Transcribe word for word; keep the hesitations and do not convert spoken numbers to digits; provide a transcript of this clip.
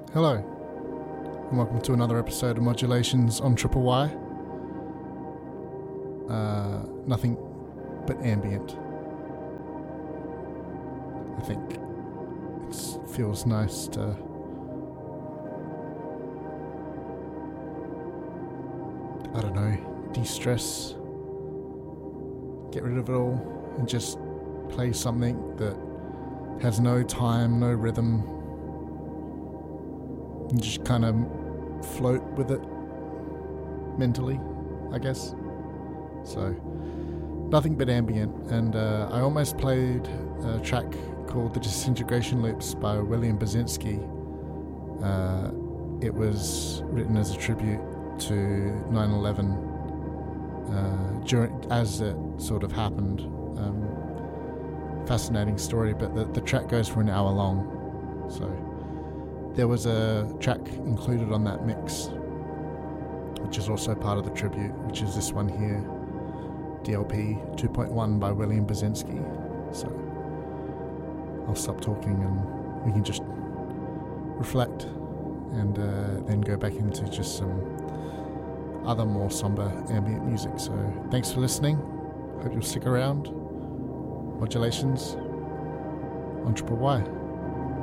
Hello, and welcome to another episode of Modulations on Triple Y. Uh, nothing but ambient. I think it feels nice to I don't know, de-stress, get rid of it all, and just play something that has no time, no rhythm, and just kind of float with it mentally, I guess. So, nothing but ambient. And uh, I almost played a track called The Disintegration Loops by William Basinski. Uh, it was written as a tribute to nine eleven uh, during as it sort of happened. Um, fascinating story, but the, the track goes for an hour long. So there was a track included on that mix, which is also part of the tribute, which is this one here, D L P two point one by William Basinski. So I'll stop talking and we can just reflect and uh, then go back into just some other more somber ambient music. So thanks for listening. Hope you'll stick around. Modulations on Triple Y.